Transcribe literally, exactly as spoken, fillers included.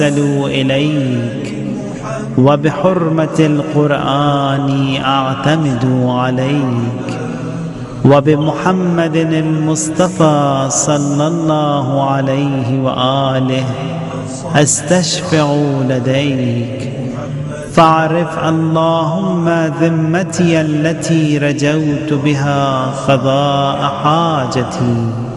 توسلوا إليك، وبحرمة القرآن أعتمد عليك، وبمحمد المصطفى صلى الله عليه وآله أستشفع لديك. فاعرف اللهم ذمتي التي رجوت بها قضاء حاجتي،